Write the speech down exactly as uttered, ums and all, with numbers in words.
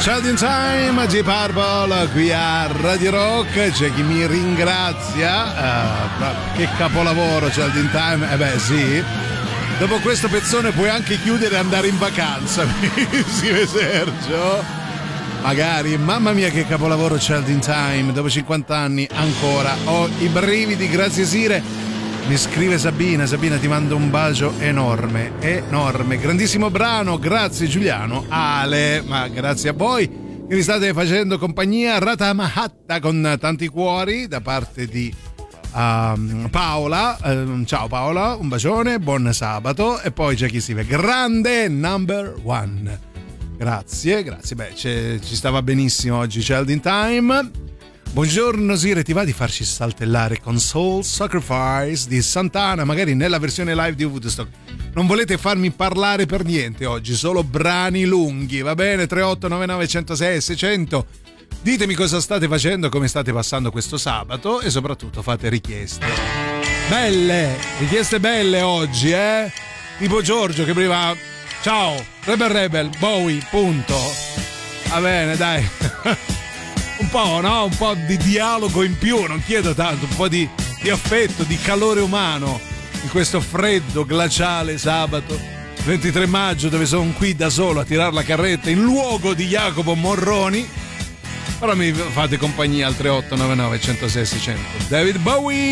Child in Time, Deep Purple qui a Radio Rock. C'è chi mi ringrazia. Uh, che capolavoro Child in Time. Eh beh sì, dopo questo pezzone puoi anche chiudere e andare in vacanza. Scrive Sergio. Magari, mamma mia che capolavoro Child in Time. Dopo cinquanta anni ancora ho i brividi. Grazie Sire. Mi scrive Sabina, Sabina ti mando un bacio enorme, enorme, grandissimo brano, grazie Giuliano, Ale, ma grazie a voi che mi state facendo compagnia. Rata Mahatta con tanti cuori da parte di um, Paola, um, ciao Paola, un bacione, buon sabato. E poi c'è chi scrive grande number one, grazie, grazie, beh ci stava benissimo oggi Child in Time. Buongiorno Sire, ti va di farci saltellare con Soul Sacrifice di Santana, magari nella versione live di Woodstock? Non volete farmi parlare per niente oggi, solo brani lunghi, va bene? tre otto nove nove uno zero sei sei zero zero. Ditemi cosa state facendo, come state passando questo sabato e soprattutto fate richieste belle, richieste belle oggi, eh? Tipo Giorgio che prima, ciao, Rebel Rebel, Bowie, punto. Va bene, dai. Un po', no? Un po' di dialogo in più, non chiedo tanto, un po' di, di affetto, di calore umano in questo freddo glaciale sabato ventitré maggio, dove sono qui da solo a tirare la carretta in luogo di Jacopo Morroni. Però mi fate compagnia al tre otto nove nove uno zero sei sei zero zero. David Bowie.